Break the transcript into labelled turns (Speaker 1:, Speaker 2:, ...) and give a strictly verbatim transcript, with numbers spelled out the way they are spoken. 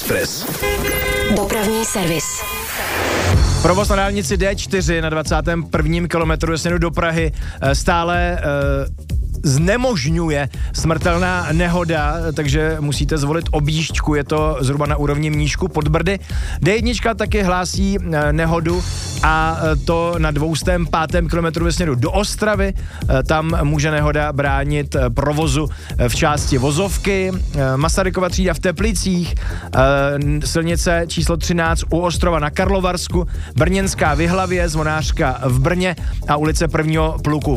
Speaker 1: Express.
Speaker 2: Dopravní servis.
Speaker 3: Provoz na dálnici D čtyři na dvacátém prvním kilometru směru do Prahy stále uh, znemožňuje smrtelná nehoda, takže musíte zvolit objížďku, je to zhruba na úrovni Mníšku pod Brdy. D jedna taky hlásí nehodu a to na dvoustém pátém kilometru ve směru do Ostravy. Tam může nehoda bránit provozu v části Vozovky, Masarykova třída v Teplicích, silnice číslo třináct u Ostrova na Karlovarsku, Brněnská v Jihlavě, Zvonářka v Brně a ulice prvního pluku